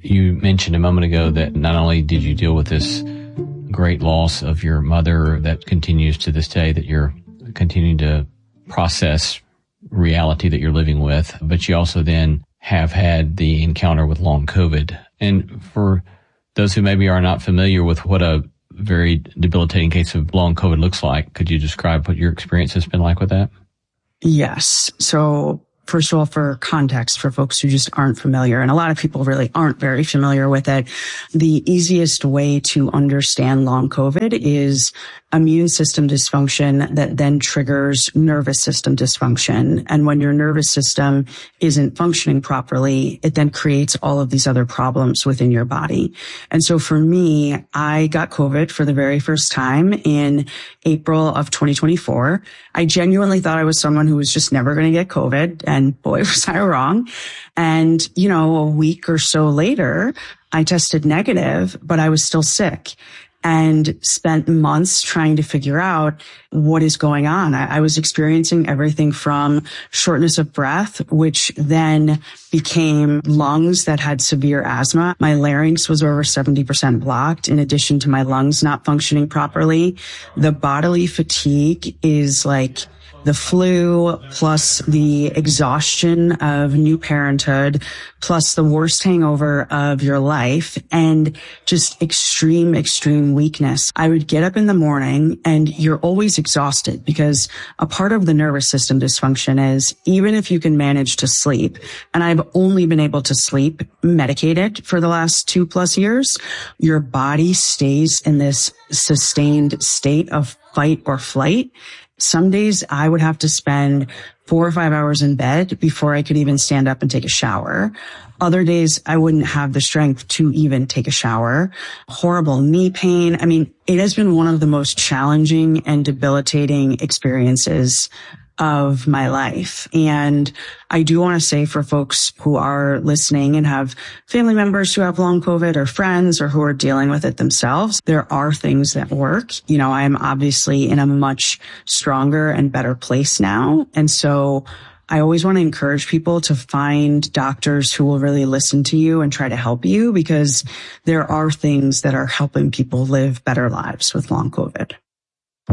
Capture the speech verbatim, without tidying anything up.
You mentioned a moment ago that not only did you deal with this great loss of your mother that continues to this day, that you're continuing to process reality that you're living with, but you also then have had the encounter with long COVID. And for those who maybe are not familiar with what a very debilitating case of long COVID looks like, could you describe what your experience has been like with that? Yes. So first of all, for context, for folks who just aren't familiar, and a lot of people really aren't very familiar with it, the easiest way to understand long COVID is immune system dysfunction that then triggers nervous system dysfunction. And when your nervous system isn't functioning properly, it then creates all of these other problems within your body. And so for me, I got COVID for the very first time in April of twenty twenty-four. I genuinely thought I was someone who was just never going to get COVID. And boy, was I wrong. And, you know, a week or so later, I tested negative, but I was still sick and spent months trying to figure out what is going on. I, I was experiencing everything from shortness of breath, which then became lungs that had severe asthma. My larynx was over seventy percent blocked, in addition to my lungs not functioning properly. The bodily fatigue is like the flu, plus the exhaustion of new parenthood, plus the worst hangover of your life, and just extreme, extreme weakness. I would get up in the morning and you're always exhausted, because a part of the nervous system dysfunction is even if you can manage to sleep, and I've only been able to sleep medicated for the last two plus years, your body stays in this sustained state of fight or flight. Some days I would have to spend four or five hours in bed before I could even stand up and take a shower. Other days I wouldn't have the strength to even take a shower. Horrible knee pain. I mean, it has been one of the most challenging and debilitating experiences of my life. And I do want to say, for folks who are listening and have family members who have long COVID, or friends, or who are dealing with it themselves, there are things that work. You know, I'm obviously in a much stronger and better place now. And so I always want to encourage people to find doctors who will really listen to you and try to help you, because there are things that are helping people live better lives with long COVID.